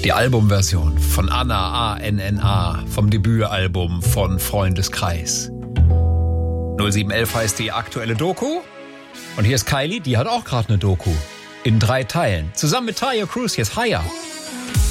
Die Albumversion von Anna, A-N-N-A, vom Debütalbum von Freundeskreis. 0711 heißt die aktuelle Doku. Und hier ist Kylie, die hat auch gerade eine Doku. In 3 Teilen. Zusammen mit Taio Cruz, hier ist Higher.